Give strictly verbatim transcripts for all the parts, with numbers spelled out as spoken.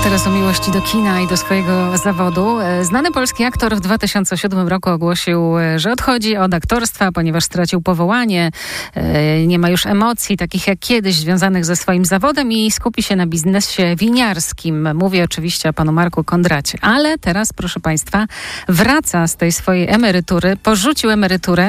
teraz o miłości do kina i do swojego zawodu. Znany polski aktor w dwa tysiące siódmym roku ogłosił, że odchodzi od aktorstwa, ponieważ stracił powołanie. Nie ma już emocji, takich jak kiedyś, związanych ze swoim zawodem i skupi się na biznesie winiarskim. Mówię oczywiście o panu Marku Kondracie. Ale teraz, proszę państwa, wraca z tej swojej emerytury, porzucił emeryturę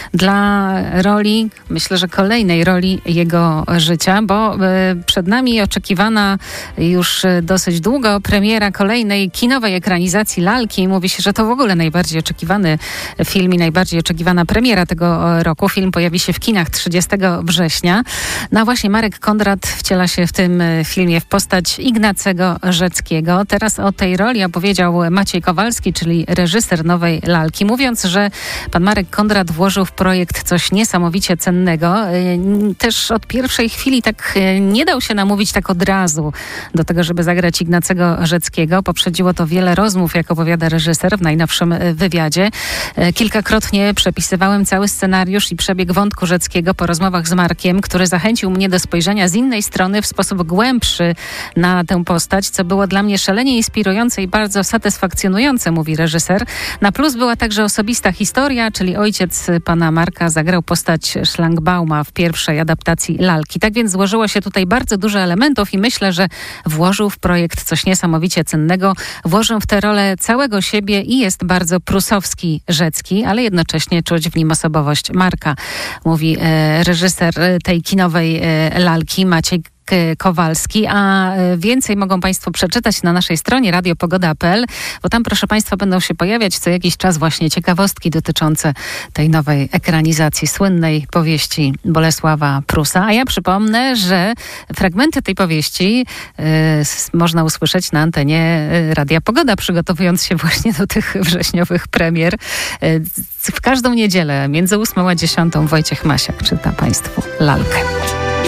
dla roli, myślę, że kolejnej roli jego życia, bo przed nami oczekiwana już dosyć długo premiera kolejnej kinowej ekranizacji Lalki. Mówi się, że to w ogóle najbardziej oczekiwany film i najbardziej oczekiwana premiera tego roku. Film pojawi się w kinach trzydziestego września. No a właśnie Marek Kondrat wciela się w tym filmie w postać Ignacego Rzeckiego. Teraz o tej roli opowiedział Maciej Kowalski, czyli reżyser nowej Lalki, mówiąc, że pan Marek Kondrat włożył w projekt coś niesamowicie cennego. Też od pierwszej chwili tak nie dał się namówić tak od razu do tego, żeby zagrać Ignacego Rzeckiego. Poprzedziło to wiele rozmów, jak opowiada reżyser w najnowszym wywiadzie. Kilkakrotnie przepisywałem cały scenariusz i przebieg wątku Rzeckiego po rozmowach z Markiem, który zachęcił mnie do spojrzenia z innej strony w sposób głębszy na tę postać, co było dla mnie szalenie inspirujące i bardzo satysfakcjonujące, mówi reżyser. Na plus była także osobista historia, czyli ojciec pana Marka zagrał postać Szlangbauma w pierwszej adaptacji Lalki. Tak więc złożyło się tutaj bardzo dużo elementów i myślę, że włożył w projekt coś niesamowicie cennego. Włożył w tę rolę całego siebie i jest bardzo prusowski Rzecki, ale jednocześnie czuć w nim osobowość Marka, mówi e, reżyser tej kinowej e, Lalki, Maciej Kowalski, a więcej mogą państwo przeczytać na naszej stronie radiopogoda kropka p l, bo tam, proszę państwa, będą się pojawiać co jakiś czas właśnie ciekawostki dotyczące tej nowej ekranizacji słynnej powieści Bolesława Prusa. A ja przypomnę, że fragmenty tej powieści y, można usłyszeć na antenie Radia Pogoda, przygotowując się właśnie do tych wrześniowych premier. Y, w każdą niedzielę między ósmą a dziesiątą Wojciech Masiak czyta państwu Lalkę.